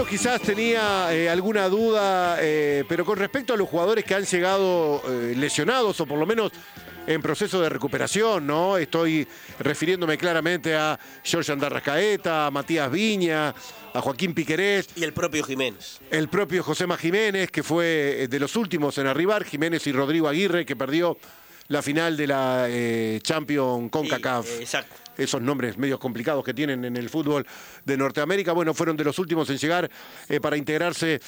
quizás tenía alguna duda, pero con respecto a los jugadores que han llegado lesionados o por lo menos en proceso de recuperación, ¿no? Estoy refiriéndome claramente a George Andarrascaeta, a Matías Viña, a Joaquín Piquerés. Y el propio Jiménez. El propio Josema Jiménez, que fue de los últimos en arribar. Jiménez y Rodrigo Aguirre, que perdió la final de la Champions CONCACAF. Sí, exacto. Esos nombres medios complicados que tienen en el fútbol de Norteamérica, bueno, fueron de los últimos en llegar para integrarse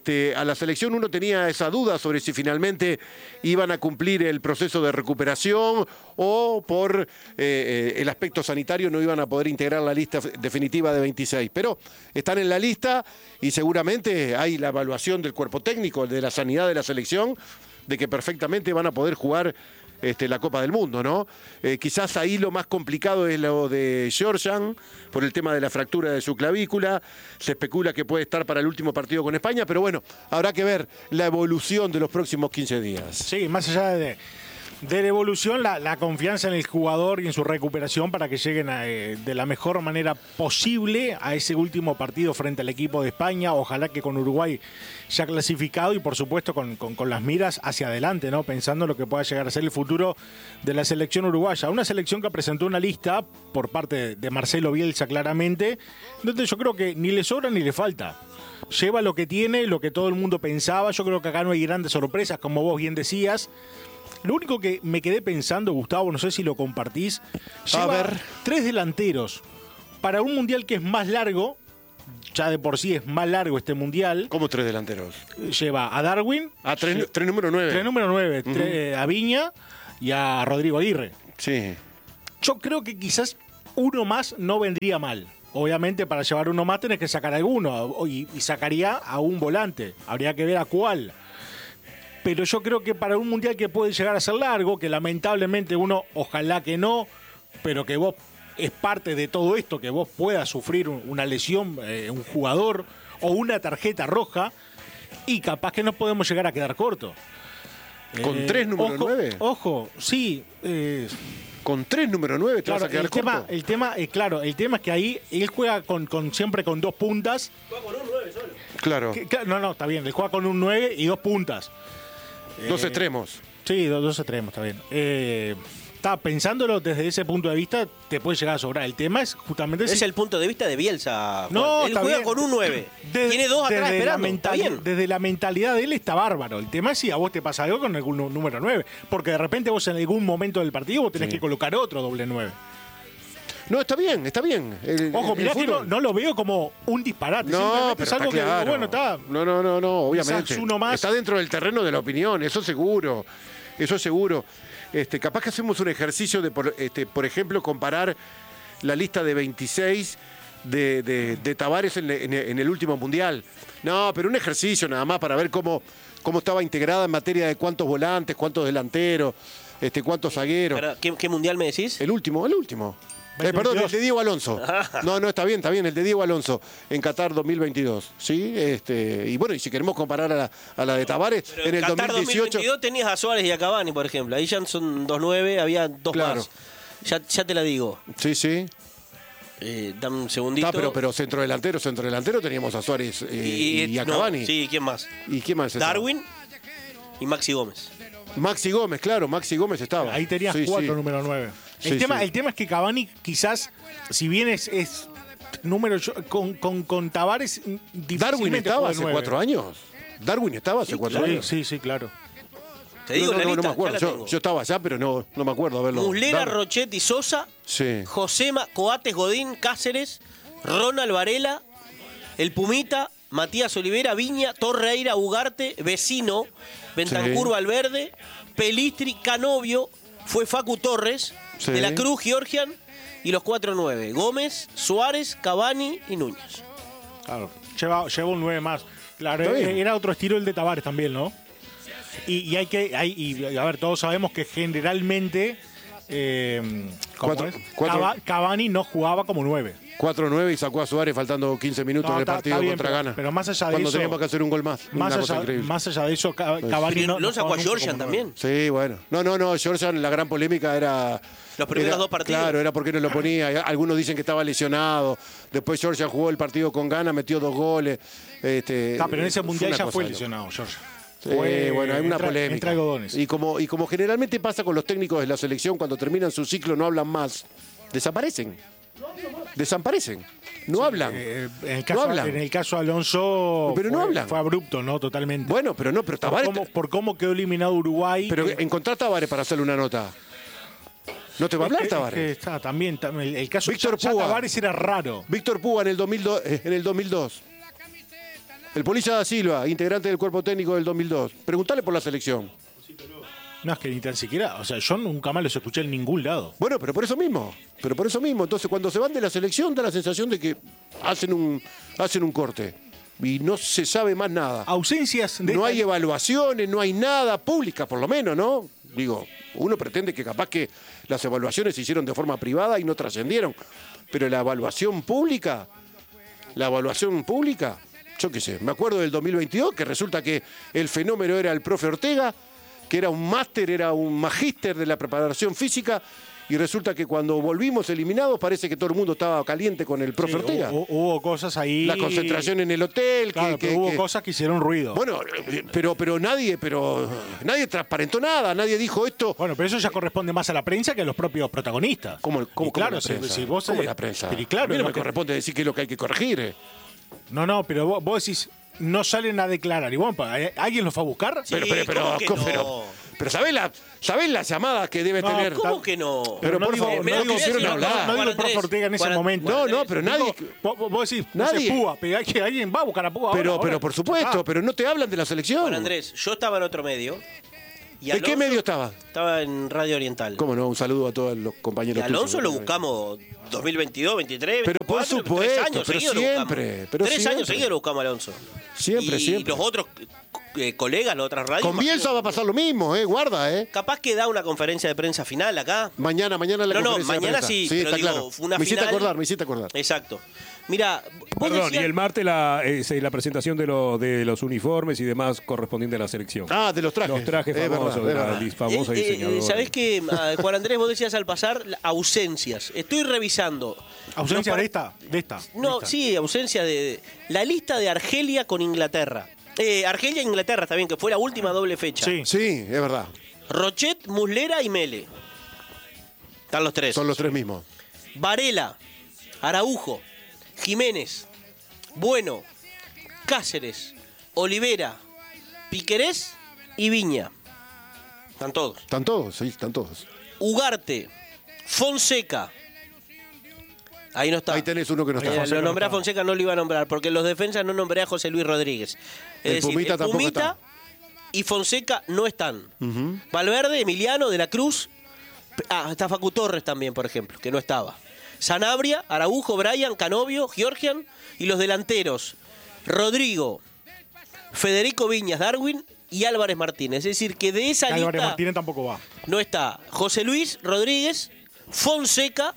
a la selección. Uno tenía esa duda sobre si finalmente iban a cumplir el proceso de recuperación o por el aspecto sanitario no iban a poder integrar la lista definitiva de 26. Pero están en la lista y seguramente hay la evaluación del cuerpo técnico, de la sanidad de la selección, de que perfectamente van a poder jugar la Copa del Mundo, ¿no? Quizás ahí lo más complicado es lo de Georgian, por el tema de la fractura de su clavícula. Se especula que puede estar para el último partido con España, pero bueno, habrá que ver la evolución de los próximos 15 días. Sí, más allá de la evolución, la confianza en el jugador y en su recuperación para que lleguen de la mejor manera posible a ese último partido frente al equipo de España. Ojalá que con Uruguay ya clasificado y por supuesto con las miras hacia adelante, ¿no? Pensando en lo que pueda llegar a ser el futuro de la selección uruguaya. Una selección que presentó una lista por parte de Marcelo Bielsa claramente, donde yo creo que ni le sobra ni le falta. Lleva lo que tiene, lo que todo el mundo pensaba. Yo creo que acá no hay grandes sorpresas, como vos bien decías. Lo único que me quedé pensando, Gustavo, no sé si lo compartís, lleva 3 delanteros para un mundial que es más largo, ya de por sí es más largo este mundial. ¿Cómo 3 delanteros? Lleva a Darwin. A 3 número 9. 3 número 9, a Viña y a Rodrigo Aguirre. Sí. Yo creo que quizás uno más no vendría mal. Obviamente para llevar uno más tenés que sacar alguno y sacaría a un volante. Habría que ver a cuál. Pero yo creo que para un mundial que puede llegar a ser largo, que lamentablemente uno, ojalá que no, pero que vos es parte de todo esto, que vos puedas sufrir una lesión, un jugador o una tarjeta roja, y capaz que no podemos llegar a quedar cortos. ¿Con 3 número 9? Ojo, sí. ¿Con 3 número 9 te vas a quedar corto? El tema es que ahí él juega siempre con 2 puntas. Juega con un 9 solo. Claro. No, está bien, él juega con un 9 y 2 puntas. 2 extremos. Sí, 2 extremos, está bien. Pensándolo desde ese punto de vista, te puede llegar a sobrar. El tema es justamente... Es el punto de vista de Bielsa. No, él juega con un 9. Tiene 2 atrás esperando. Desde la mentalidad de él está bárbaro. El tema es si a vos te pasa algo con el número 9. Porque de repente vos en algún momento del partido vos tenés que colocar otro doble 9. No, está bien, está bien. Ojo, mirá que no lo veo como un disparate. No, pero es algo está claro. Que, bueno, está. No, obviamente. Uno más. Está dentro del terreno de la opinión, eso seguro. Eso seguro. Capaz que hacemos un ejercicio de, por ejemplo, comparar la lista de 26 de Tavares en el último mundial. No, pero un ejercicio nada más para ver cómo estaba integrada en materia de cuántos volantes, cuántos delanteros, cuántos zagueros. ¿Qué mundial me decís? El último. Perdón, el de Diego Alonso. No, está bien, el de Diego Alonso en Qatar 2022. ¿Sí? Y bueno, y si queremos comparar a la de Tavares, pero en el Qatar 2018 tenías a Suárez y a Cavani, por ejemplo. Ahí ya son 2-9, había 2 más. Ya te la digo. Sí. Dame un segundito. Pero centrodelantero teníamos a Suárez y a Cavani. Sí, ¿quién más? ¿Y quién más? Darwin y Maxi Gómez. Maxi Gómez estaba. Ahí tenías 4 número 9. El tema es que Cavani quizás, si bien es número con Tavares, Darwin estaba hace 4 años. Darwin estaba hace 4 años. Sí, claro. Te digo, no me acuerdo. Yo estaba allá, pero no me acuerdo haberlo. Muslera, Rochetti, Sosa, Josema, Coates, Godín, Cáceres, Ronald Varela, el Pumita, Matías Olivera, Viña, Torreira, Ugarte, Vecino, Bentancur, Valverde, Pelistri, Canovio, fue Facu Torres, De la Cruz, Georgian y los 4-9. Gómez, Suárez, Cavani y Núñez. Claro, lleva un 9 más. Claro, era otro estilo el de Tavares también, ¿no? Y a ver, todos sabemos que generalmente Cavani no jugaba como 9. 4-9 y sacó a Suárez faltando 15 minutos en el partido bien, contra Ghana. Pero más allá de cuando eso, teníamos que hacer un gol más. Más allá de eso, Cavani no sacó a Georgian también. Sí, bueno. No, Georgian, la gran polémica era... Los primeros dos partidos. Claro, era porque no lo ponía. Algunos dicen que estaba lesionado. Después Georgian jugó el partido con Ghana, metió 2 goles. Pero en ese mundial ya fue lesionado, Georgian. Bueno, hay una polémica. Entre algodones. Y como generalmente pasa con los técnicos de la selección, cuando terminan su ciclo no hablan más, desaparecen. No hablan. En el caso de Alonso pero no hablan. Fue abrupto, ¿no? Totalmente. Bueno, pero Tavares... Por cómo quedó eliminado Uruguay. Pero encontrá a Tavares para hacerle una nota. ¿No te va a hablar Tavares? Está también el caso Víctor de Púa. Tavares era raro. Víctor Púa en el 2002. El Polilla da Silva, integrante del cuerpo técnico del 2002. Preguntale por la selección. No, es que ni tan siquiera, o sea, yo nunca más los escuché en ningún lado. Pero por eso mismo. Entonces, cuando se van de la selección, da la sensación de que hacen un corte. Y no se sabe más nada. Ausencias de... No hay evaluaciones, no hay nada pública, por lo menos, ¿no? Digo, uno pretende que capaz que las evaluaciones se hicieron de forma privada y no trascendieron. Pero la evaluación pública, yo qué sé, me acuerdo del 2022 que resulta que el fenómeno era el profe Ortega, que era un magíster de la preparación física, y resulta que cuando volvimos eliminados parece que todo el mundo estaba caliente con el profe Ortega. Hubo cosas ahí... La concentración en el hotel... Claro, hubo cosas que hicieron ruido. Bueno, pero nadie transparentó nada, nadie dijo esto... Bueno, pero eso ya corresponde más a la prensa que a los propios protagonistas. ¿Cómo claro, la prensa? Si vos, ¿Cómo la prensa? Claro, a mí no me corresponde decir qué es lo que hay que corregir. No, pero vos decís... No salen a declarar. Y bueno, ¿alguien los fue a buscar? Sí, pero ¿sabés la llamada que debe tener? ¿Cómo que no? Pero por favor, no quisieron hablar. No digo el profe Ortega en ese momento. No, pero nadie... Vos decís, nadie. Púa, pero que alguien va a buscar a Púa pero por supuesto, pero no te hablan de la selección. Bueno, Andrés, yo estaba en otro medio. Y ¿En qué medio estaba? Estaba en Radio Oriental. ¿Cómo no? Un saludo a todos los compañeros. Y Alonso lo buscamos 2022, 23, 24. Pero por supuesto, 3 años pero seguidos siempre. Lo buscamos. 3 años seguidos lo buscamos a Alonso. Siempre. Y los otros colegas, las otras radios. Con Bielsa va a pasar lo mismo, guarda, Capaz que da una conferencia de prensa final acá. Mañana la conferencia de prensa. Mañana sí, pero está digo, claro. una me final. Me hiciste acordar. Exacto. Mira, Perdón, y el martes la presentación de los uniformes y demás correspondiente a la selección. De los trajes. Los trajes famosos de la famosa diseñadora. ¿Sabés qué, Juan Andrés, vos decías al pasar ausencias? Estoy revisando. ¿Ausencia de esta? No, sí, ausencia de... La lista de Argelia con Inglaterra. Argelia e Inglaterra, está bien, que fue la última doble fecha. Sí, es verdad. Rochet, Muslera y Mele. Están los tres. Son los tres mismos. Varela, Araujo, Jiménez, Bueno, Cáceres, Olivera, Piquerés y Viña. Están todos. Están todos. Ugarte, Fonseca. Ahí no está. Ahí tenés uno que no está. Lo nombré a Fonseca, no lo iba a nombrar, porque en los defensas no nombré a José Luis Rodríguez. Es decir, Pumita tampoco está. Y Fonseca no están. Valverde, Emiliano, De la Cruz. Está Facu Torres también, por ejemplo, que no estaba. Sanabria, Araujo, Brian, Canovio, Georgian y los delanteros Rodrigo, Federico Viñas, Darwin y Álvarez Martínez. Es decir, que de esa lista Álvarez Martínez tampoco va. No está José Luis Rodríguez, Fonseca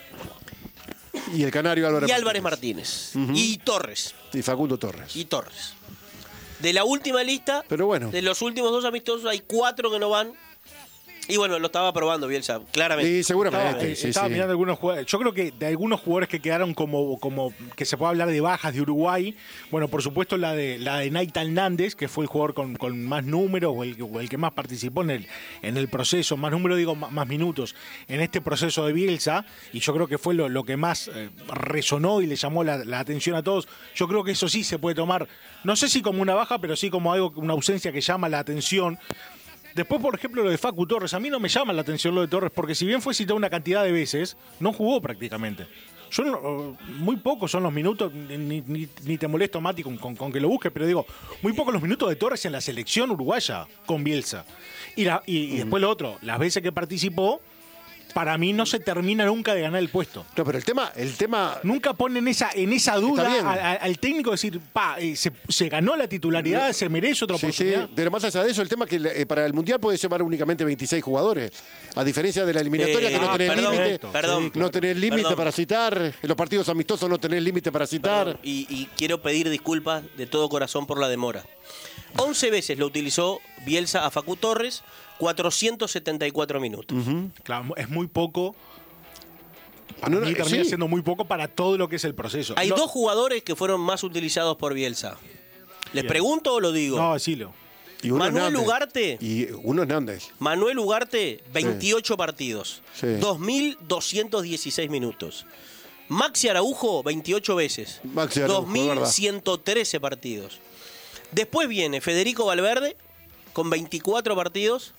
y el canario Álvarez Martínez. Y Torres. Y Facundo Torres. Y Torres. De la última lista, pero bueno, de los últimos 2 amistosos hay 4 que no van. Y bueno, lo estaba probando Bielsa, claramente. Sí, seguramente. Estaba mirando algunos jugadores. Yo creo que de algunos jugadores que quedaron como que se puede hablar de bajas de Uruguay. Bueno, por supuesto la de Naita Hernández, que fue el jugador con más números o el que más participó en el proceso, más números, digo, más minutos en este proceso de Bielsa. Y yo creo que fue lo que más resonó y le llamó la atención a todos. Yo creo que eso sí se puede tomar, no sé si como una baja, pero sí como una ausencia que llama la atención. Después, por ejemplo, lo de Facu Torres. A mí no me llama la atención lo de Torres, porque si bien fue citado una cantidad de veces, no jugó prácticamente. Muy pocos son los minutos, ni te molesto, Mati, con que lo busques, pero digo, muy pocos los minutos de Torres en la selección uruguaya con Bielsa. Y después lo otro, las veces que participó, para mí no se termina nunca de ganar el puesto. No, pero el tema Nunca ponen en esa duda al técnico decir, se ganó la titularidad, se merece otra oportunidad. Sí, pero más allá de eso, el tema es que para el Mundial puede llevar únicamente 26 jugadores. A diferencia de la eliminatoria, que no tenés límite. No tenés límite para citar. En los partidos amistosos no tenés límite para citar. Y quiero pedir disculpas de todo corazón por la demora. 11 veces lo utilizó Bielsa a Facu Torres, 474 minutos. Claro, es muy poco. Para mí termina siendo muy poco para todo lo que es el proceso. Hay dos jugadores que fueron más utilizados por Bielsa. ¿Les pregunto o lo digo? No, decilo. Manuel Ugarte. Y uno Hernández. Manuel Ugarte, 28 partidos. Sí. 2.216 minutos. Maxi Araujo, 28 veces. 2.113 partidos. Después viene Federico Valverde, con 24 partidos.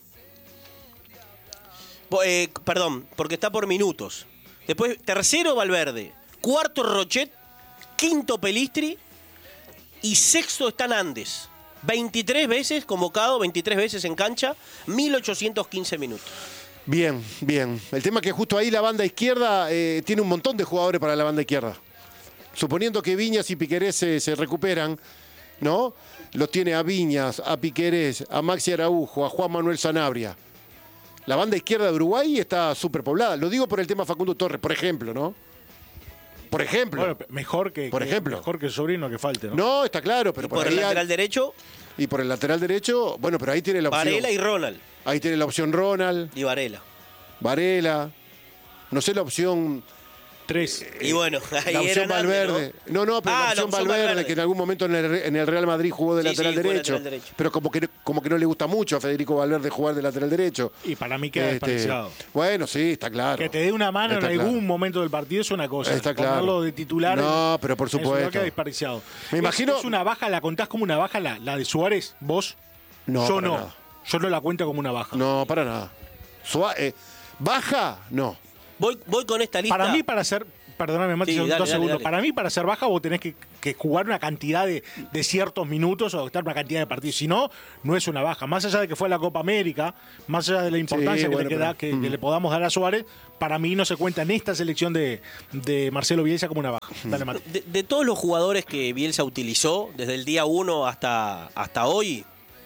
Perdón, porque está por minutos. Después, tercero Valverde, cuarto Rochet, quinto Pelistri y sexto está Nández. 23 veces convocado, 23 veces en cancha, 1.815 minutos. Bien. El tema es que justo ahí la banda izquierda tiene un montón de jugadores para la banda izquierda. Suponiendo que Viñas y Piquerés se recuperan, ¿no? Los tiene a Viñas, a Piquerés, a Maxi Araujo, a Juan Manuel Sanabria. La banda izquierda de Uruguay está súper poblada. Lo digo por el tema Facundo Torres, por ejemplo, ¿no? Por ejemplo. Bueno, mejor que el sobrino que falte, ¿no? No, está claro, pero por el lateral derecho. Y por el lateral derecho, bueno, pero ahí tiene la opción. Varela y Ronald. Ahí tiene la opción Ronald. Y Varela. No sé la opción. 3. Y bueno, ahí la opción era Valverde. ¿no? No, pero la opción Valverde, que en algún momento en el Real Madrid jugó de lateral derecho. Pero como que no le gusta mucho a Federico Valverde jugar de lateral derecho. Y para mí queda desperdiciado. Bueno, sí, está claro. Que te dé una mano en algún momento del partido es una cosa. Está claro. Ponerlo de titular. No, pero por supuesto. Queda desperdiciado. Me imagino. ¿Es una baja? ¿La contás como una baja la de Suárez? ¿Vos? No, yo para no. nada. Yo no la cuento como una baja. No, para nada. ¿Baja? No. Voy con esta lista. Para mí, para ser. Perdóname, Mati, son 2 segundos. Dale. Para mí, para ser baja, vos tenés que jugar una cantidad de ciertos minutos o estar una cantidad de partidos. Si no, no es una baja. Más allá de que fue la Copa América, más allá de la importancia que le podamos dar a Suárez, para mí no se cuenta en esta selección de Marcelo Bielsa como una baja. Dale, Mati. De todos los jugadores que Bielsa utilizó, desde el día 1 hasta hoy,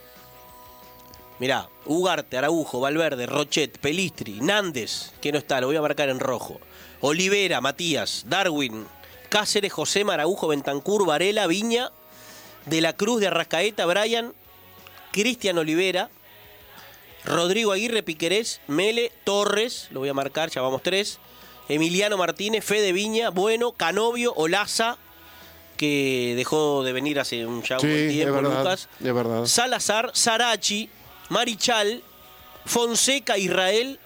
mirá, Ugarte, Araujo, Valverde, Rochet, Pelistri, Nández, que no está, lo voy a marcar en rojo. Olivera, Matías, Darwin, Cáceres, José, Araujo, Bentancur, Varela, Viña, De la Cruz, de Arrascaeta, Brian, Cristian Olivera, Rodrigo Aguirre, Piquerés, Mele, Torres, lo voy a marcar, ya vamos 3, Emiliano Martínez, Fede Viña, Bueno, Canovio, Olaza, que dejó de venir hace un buen tiempo, Lucas, es verdad. Salazar, Sarachi, Marichal, Fonseca, Israel,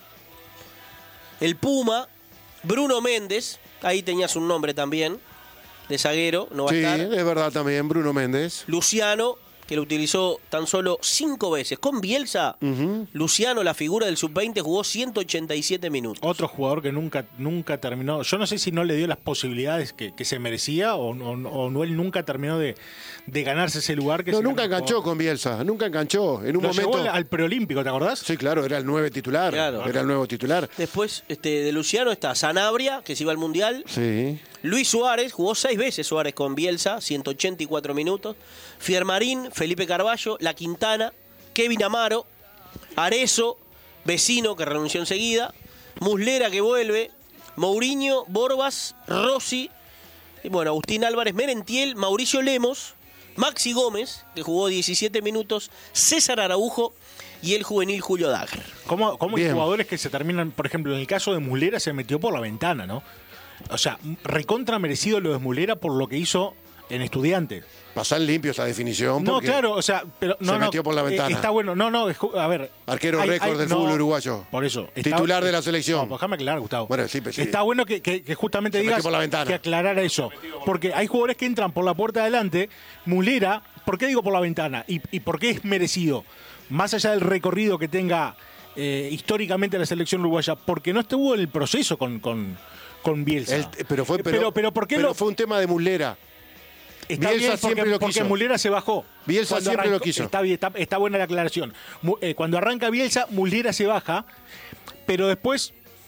el Puma, Bruno Méndez, ahí tenías un nombre también, de zaguero, no va a estar. Sí, es verdad también, Bruno Méndez. Luciano, que lo utilizó tan solo 5 veces. Con Bielsa, Luciano, la figura del sub-20, jugó 187 minutos. Otro jugador que nunca terminó. Yo no sé si no le dio las posibilidades que se merecía o no, él nunca terminó de ganarse ese lugar. Que nunca enganchó con Bielsa, nunca enganchó. En un momento llevó al preolímpico, ¿te acordás? Sí, claro, era el 9 titular. Claro. Era el nuevo titular. Después de Luciano está Sanabria, que se iba al Mundial. Sí. Luis Suárez, jugó 6 veces Suárez con Bielsa, 184 minutos. Fiermarín, Felipe Carballo, La Quintana, Kevin Amaro, Arezzo, Vecino, que renunció enseguida, Muslera, que vuelve, Mourinho, Borbas, Rossi, y bueno, Agustín Álvarez, Merentiel, Mauricio Lemos, Maxi Gómez, que jugó 17 minutos, César Araujo y el juvenil Julio Dagger. ¿Cómo hay jugadores que se terminan, por ejemplo, en el caso de Muslera se metió por la ventana, ¿no? O sea, recontra merecido lo de Muslera por lo que hizo en Estudiantes. Pasar limpio esa definición. No, claro, o sea, pero no. Se metió por la ventana. Está bueno, a ver. Arquero récord del fútbol uruguayo. Por eso. Titular de la selección. No, déjame aclarar, Gustavo. Bueno, sí. Está bueno que justamente se digas por la ventana. Que aclarara eso. Porque hay jugadores que entran por la puerta de adelante. Muslera, ¿por qué digo por la ventana? ¿Y por qué es merecido? Más allá del recorrido que tenga históricamente la selección uruguaya, porque no estuvo en el proceso con Bielsa. Pero ¿por qué fue un tema de Muslera. Está Bielsa bien siempre lo quiso. Porque Muslera se bajó. Bielsa siempre lo quiso. Está buena la aclaración. Cuando arranca Bielsa, Muslera se baja, pero después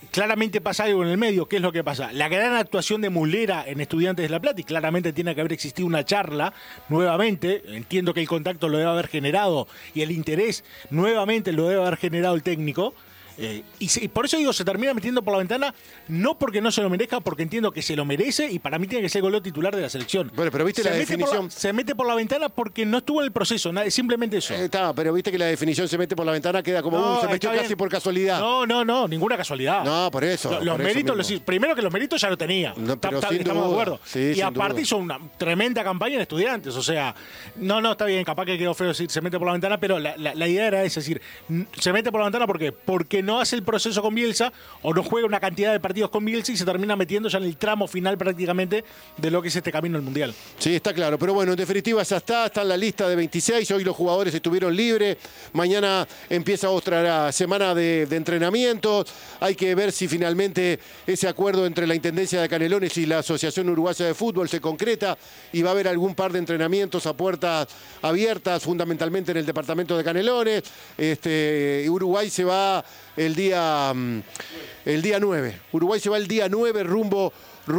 claramente pasa algo en el medio. ¿Qué es lo que pasa? La gran actuación de Muslera en Estudiantes de La Plata, y claramente tiene que haber existido una charla nuevamente. Entiendo que el contacto lo debe haber generado y el interés nuevamente lo debe haber generado el técnico. Y por eso digo, se termina metiendo por la ventana, no porque no se lo merezca, porque entiendo que se lo merece y para mí tiene que ser el golero titular de la selección. Bueno, pero viste la definición. Se mete por la ventana porque no estuvo en el proceso, simplemente eso. Pero viste que la definición se mete por la ventana, queda como se metió casi por casualidad. No, ninguna casualidad. No, por eso. Los por méritos, eso primero que los méritos ya lo tenía. No, estamos de acuerdo. Sí, y aparte hizo una tremenda campaña en Estudiantes. O sea, no, está bien, capaz que quedó feo decir se mete por la ventana, pero la idea era esa, es decir, se mete por la ventana porque no hace el proceso con Bielsa o no juega una cantidad de partidos con Bielsa y se termina metiendo ya en el tramo final prácticamente de lo que es este camino al Mundial. Sí, está claro, pero bueno, en definitiva ya está en la lista de 26, hoy los jugadores estuvieron libres, mañana empieza otra semana de entrenamiento, hay que ver si finalmente ese acuerdo entre la Intendencia de Canelones y la Asociación Uruguaya de Fútbol se concreta y va a haber algún par de entrenamientos a puertas abiertas, fundamentalmente en el departamento de Canelones. Uruguay se va el día 9. Uruguay se va el día 9 rumbo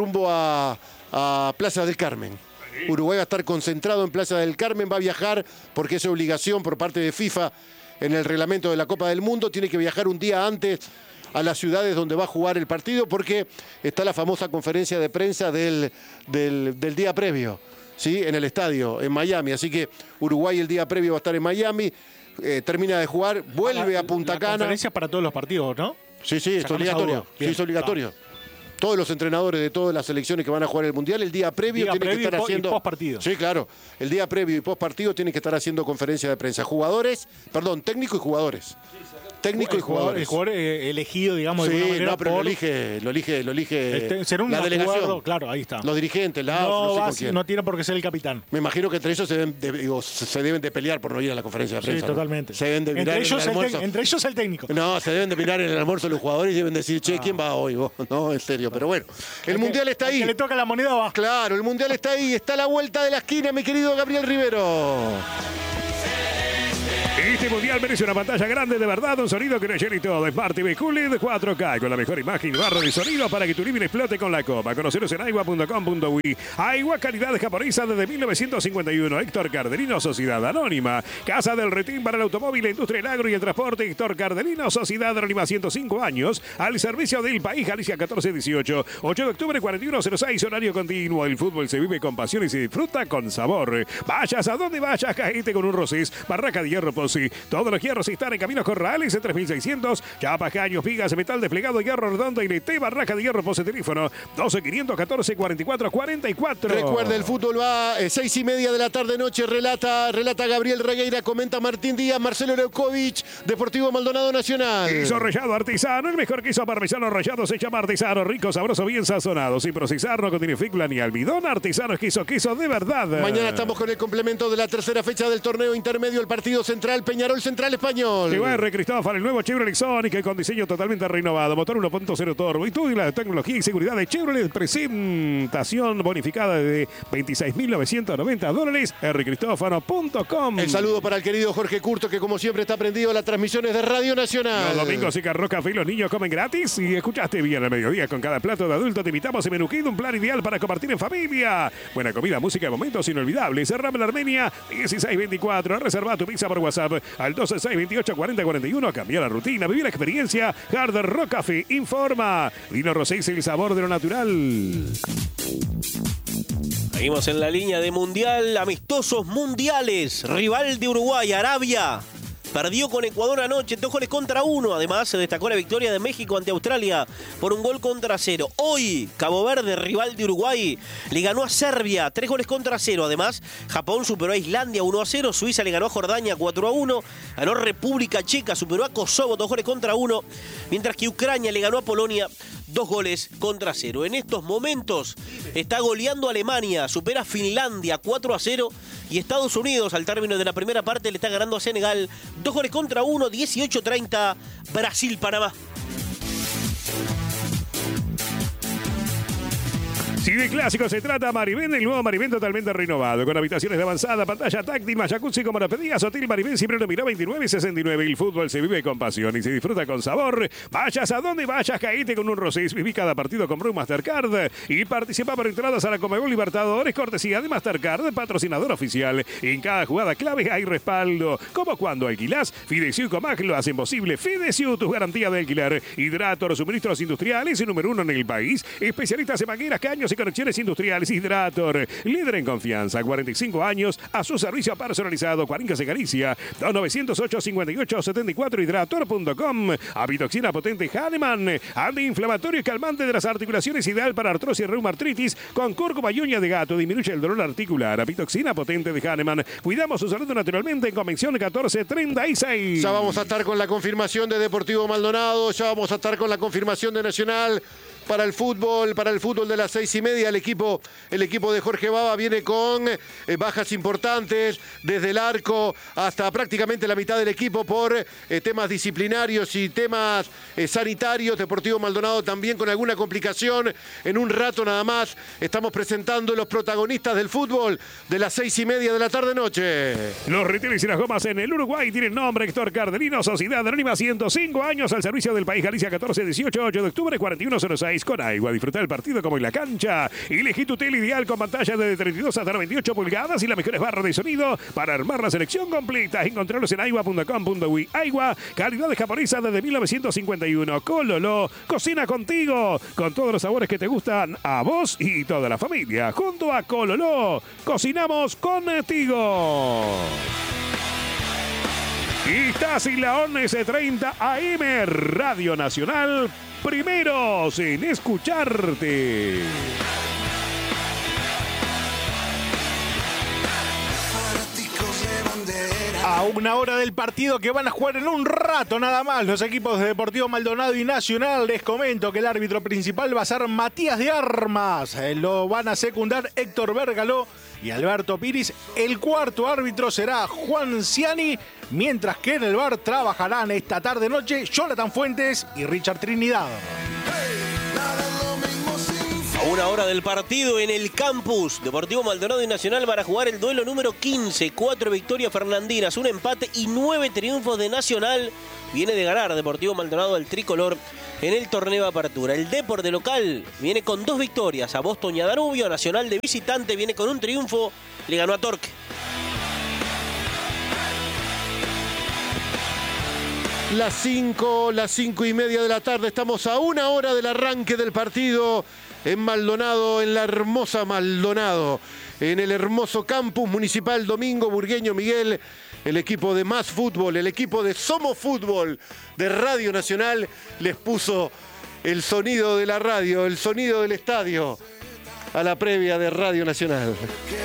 a Plaza del Carmen. Uruguay va a estar concentrado en Plaza del Carmen, va a viajar porque es obligación por parte de FIFA en el reglamento de la Copa del Mundo, tiene que viajar un día antes a las ciudades donde va a jugar el partido porque está la famosa conferencia de prensa del día previo, ¿sí? En el estadio, en Miami. Así que Uruguay el día previo va a estar en Miami. Termina de jugar, vuelve a Punta Cana. Conferencia para todos los partidos, ¿no? Sí, es obligatorio. Sí, es obligatorio. Todos los entrenadores de todas las selecciones que van a jugar el Mundial, el día previo tienen que estar haciendo... y post partido. Sí, claro. El día previo y post partido tienen que estar haciendo conferencia de prensa. Técnico y jugadores. Técnico y jugadores. El jugador elegido, digamos, sí, de alguna manera. No, pero lo elige será la delegación. Acuerdo, claro, ahí está. Los dirigentes, no tiene por qué ser el capitán. Me imagino que entre ellos se deben de pelear por no ir a la conferencia de prensa. Sí, totalmente. ¿No? Se deben de mirar entre ellos el técnico. No, se deben de mirar en el almuerzo los jugadores y deben decir, ¿quién va hoy? Vos? No, en serio, pero bueno. El Mundial está ahí. Que le toca la moneda va. Claro, el Mundial está ahí. Está a la vuelta de la esquina, mi querido Gabriel Rivero. Este Mundial merece una pantalla grande de verdad, un sonido que no llene todo. Smart TV QLED 4K con la mejor imagen y barra de sonido para que tu living explote con la copa. Conoceros en aigua.com.uy. Aigua calidad japonesa desde 1951. Héctor Cardelino, Sociedad Anónima. Casa del Retín para el automóvil, la industria, el agro y el transporte. Héctor Cardelino, Sociedad Anónima, 105 años. Al servicio del país, Galicia 1418. 8 de octubre 4106, horario continuo. El fútbol se vive con pasión y se disfruta con sabor. Vayas a donde vayas, caete con un Rosés. Barraca de Hierro Pozzi. Todos los hierros están en Caminos Corrales en 3600. Chapas, caños, vigas, metal desplegado, hierro redondo y LT. Barraca de Hierro Pozzi. Teléfono 12514 4444. Recuerda, el fútbol va 6:30 de la tarde noche. Relata Gabriel Regueira, comenta Martín Díaz, Marcelo Leukovic, Deportivo Maldonado Nacional. Queso rallado artesano, el mejor queso parmesano rallado se llama artesano, rico, sabroso, bien sazonado, sin procesar, no contiene fécula ni almidón. Artesano es queso de verdad. Mañana estamos con el complemento de la tercera fecha del torneo intermedio, el partido central Peñarol Central Español. TR Cristóbal, el nuevo Chevrolet Sonic con diseño totalmente renovado, motor 1.0 turbo y todo y la tecnología y seguridad de Chevrolet. Presentación bonificada de $26.990. rcristofano.com. El saludo para el querido Jorge Curto, que como siempre está prendido a las transmisiones de Radio Nacional. Los domingos y Carro Café, los niños comen gratis. Y escuchaste bien al mediodía, con cada plato de adulto te invitamos en Menuquín, un plan ideal para compartir en familia. Buena comida, música y momentos inolvidables. Rambla Armenia 1624. Reserva tu pizza por WhatsApp al 126284041. Cambia la rutina, vivir la experiencia. Hard Rock Café informa. Vino Rosé, el sabor de lo natural. Seguimos en la línea de Mundial, amistosos mundiales. Rival de Uruguay, Arabia. Perdió con Ecuador anoche, 2-1. Además, se destacó la victoria de México ante Australia por 1-0. Hoy, Cabo Verde, rival de Uruguay, le ganó a Serbia, 3-0. Además, Japón superó a Islandia 1-0. Suiza le ganó a Jordania 4-1. Ganó República Checa, superó a Kosovo 2-1. Mientras que Ucrania le ganó a Polonia 2-0. En estos momentos está goleando a Alemania, supera a Finlandia 4-0. Y Estados Unidos, al término de la primera parte, le está ganando a Senegal 2-1, 18-30, Brasil-Panamá. Si de clásico se trata, Marivén, el nuevo Marivén totalmente renovado, con habitaciones de avanzada, pantalla táctil, más jacuzzi como lo pedías. Hotel Marivén Cipriano Miró 2969. El fútbol se vive con pasión y se disfruta con sabor. Vayas a donde vayas, caíte con un rosés. Viví cada partido con Blue Mastercard y participa por entradas a la Conmebol Libertadores, cortesía de Mastercard, patrocinador oficial. En cada jugada clave hay respaldo, como cuando alquilás. Fidesiu y Comag lo hacen posible. Fidesiu, tus garantías de alquilar. Hidrator, suministros industriales y número 1 en el país. Especialistas en mangueras, caños y conexiones industriales. Hidrator, líder en confianza, 45 años, a su servicio personalizado. Cuarinca se acaricia, 2908-5874, hidrator.com. Avitoxina potente Hahnemann, antiinflamatorio y calmante de las articulaciones, ideal para artrosis y reumatritis, con cúrcuma y uña de gato, disminuye el dolor articular. Avitoxina potente de Hahnemann, cuidamos su salud naturalmente en Convención 1436. Ya vamos a estar con la confirmación de Deportivo Maldonado, ya vamos a estar con la confirmación de Nacional. Para el fútbol de las 6:30, el equipo de Jorge Baba viene con bajas importantes desde el arco hasta prácticamente la mitad del equipo por temas disciplinarios y temas sanitarios. Deportivo Maldonado también con alguna complicación. En un rato nada más estamos presentando los protagonistas del fútbol de las 6:30 de la tarde-noche. Los retiros y las gomas en el Uruguay tienen nombre: Héctor Cardelino, Sociedad Anónima, 105 años al servicio del país. Galicia 1418, 8 de octubre, 4106. Con Aigua, disfrutar el partido como en la cancha. Elegí tu tele ideal con pantalla de 32 hasta 98 pulgadas y las mejores barras de sonido para armar la selección completa. Encontrarlos en aigua.com.uy. Aigua, calidad japonesa desde 1951. Cololó, cocina contigo, con todos los sabores que te gustan a vos y toda la familia. Junto a Cololó, cocinamos contigo. Y estás en la 11:30 AM, Radio Nacional, primeros en escucharte. A una hora del partido que van a jugar en un rato nada más los equipos de Deportivo Maldonado y Nacional, les comento que el árbitro principal va a ser Matías de Armas. Lo van a secundar Héctor Bergaló y Alberto Piris. El cuarto árbitro será Juan Ciani, mientras que en el VAR trabajarán esta tarde-noche Jonathan Fuentes y Richard Trinidad. A una hora del partido en el campus, Deportivo Maldonado y Nacional van a jugar el duelo número 15. 4 victorias fernandinas, un empate y 9 triunfos de Nacional. Viene de ganar Deportivo Maldonado al tricolor en el torneo de apertura. El Depor de local viene con 2 victorias a Boston y a Danubio. Nacional de visitante viene con un triunfo, le ganó a Torque. Las 5:30 de la tarde, estamos a una hora del arranque del partido en Maldonado, en la hermosa Maldonado, en el hermoso campus municipal Domingo Burgueño Miguel. El equipo de Más Fútbol, el equipo de Somos Fútbol de Radio Nacional les puso el sonido de la radio, el sonido del estadio a la previa de Radio Nacional.